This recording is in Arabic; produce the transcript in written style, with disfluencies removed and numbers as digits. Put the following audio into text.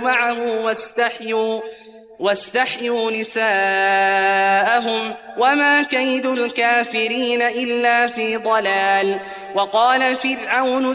معه واستحيوا نساءهم وما كيد الكافرين إلا في ضلال. وقال فرعون